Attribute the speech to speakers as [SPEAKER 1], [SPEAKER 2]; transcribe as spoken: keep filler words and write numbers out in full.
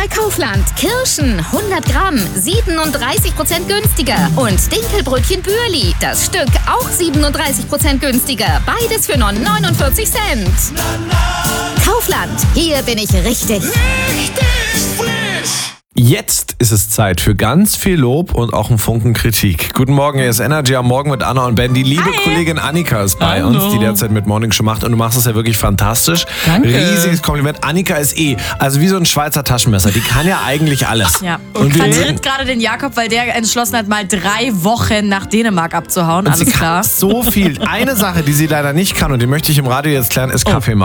[SPEAKER 1] bei Kaufland. Kirschen hundert Gramm, siebenunddreißig Prozent günstiger. Und Dinkelbrötchen Bürli, das Stück auch siebenunddreißig Prozent günstiger. Beides für nur neunundvierzig Cent. Kaufland, hier bin ich richtig.
[SPEAKER 2] Richtig frisch.
[SPEAKER 3] Jetzt ist es Zeit für ganz viel Lob und auch einen Funken Kritik. Guten Morgen, hier ist Energy am Morgen mit Anna und Ben. Die liebe
[SPEAKER 4] Hi.
[SPEAKER 3] Kollegin Annika ist bei
[SPEAKER 4] Hallo.
[SPEAKER 3] uns, die derzeit mit Morning Show macht und du machst es ja wirklich fantastisch.
[SPEAKER 4] Danke.
[SPEAKER 3] Riesiges Kompliment. Annika ist eh, also wie so ein Schweizer Taschenmesser. Die kann ja eigentlich alles.
[SPEAKER 4] Ja.
[SPEAKER 3] Und
[SPEAKER 4] Und
[SPEAKER 3] wir
[SPEAKER 4] vertritt gerade den Jakob, weil der entschlossen hat, mal drei Wochen nach Dänemark abzuhauen.
[SPEAKER 3] und sie
[SPEAKER 4] Alles
[SPEAKER 3] kann
[SPEAKER 4] klar.
[SPEAKER 3] so viel. Eine Sache, die sie leider nicht kann und die möchte ich im Radio jetzt klären, ist Kaffee machen.